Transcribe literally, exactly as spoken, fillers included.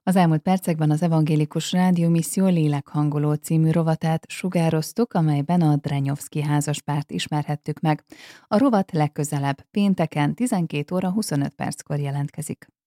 Az elmúlt percekben az Evangélikus Rádió Misszió Lélekhangoló című rovatát sugároztuk, amelyben a Drenyovszky házaspárt ismerhettük meg. A rovat legközelebb pénteken tizenkét óra huszonöt perckor jelentkezik.